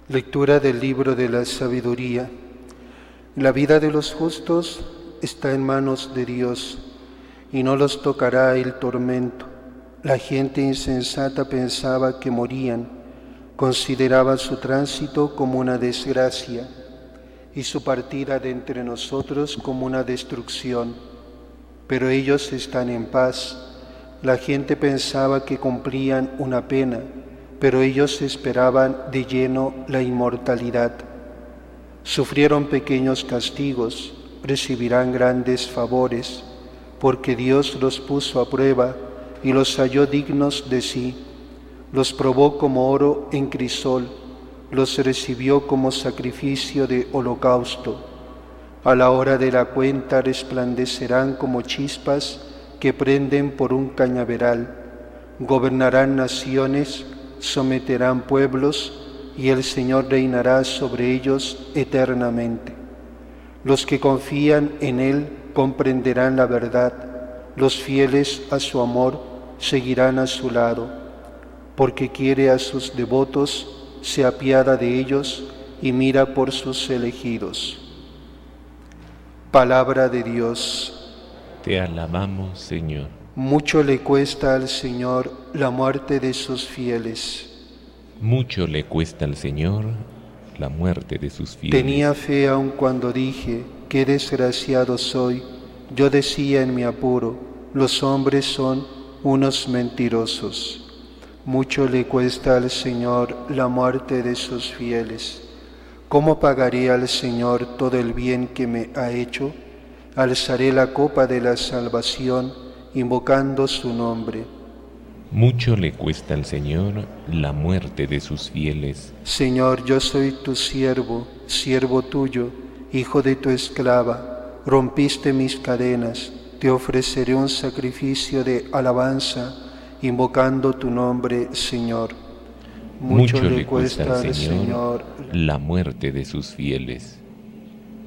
Lectura del libro de la sabiduría. La vida de los justos está en manos de Dios, y no los tocará el tormento. La gente insensata pensaba que morían, consideraba su tránsito como una desgracia, y su partida de entre nosotros como una destrucción. Pero ellos están en paz. La gente pensaba que cumplían una pena, pero ellos esperaban de lleno la inmortalidad. Sufrieron pequeños castigos, recibirán grandes favores, porque Dios los puso a prueba y los halló dignos de sí. Los probó como oro en crisol, los recibió como sacrificio de holocausto. A la hora de la cuenta resplandecerán como chispas que prenden por un cañaveral. Gobernarán naciones, someterán pueblos, y el Señor reinará sobre ellos eternamente. Los que confían en Él comprenderán la verdad, los fieles a su amor seguirán a su lado, porque quiere a sus devotos, se apiada de ellos y mira por sus elegidos. Palabra de Dios. Te alabamos, Señor. Mucho le cuesta al Señor la muerte de sus fieles. Mucho le cuesta al Señor la muerte de sus fieles. Tenía fe aun cuando dije, qué desgraciado soy. Yo decía en mi apuro, los hombres son unos mentirosos. Mucho le cuesta al Señor la muerte de sus fieles. ¿Cómo pagaré al Señor todo el bien que me ha hecho? Alzaré la copa de la salvación, invocando su nombre. Mucho le cuesta al Señor la muerte de sus fieles. Señor, yo soy tu siervo, siervo tuyo, hijo de tu esclava. Rompiste mis cadenas, te ofreceré un sacrificio de alabanza, invocando tu nombre, Señor. Mucho le cuesta al Señor la muerte de sus fieles.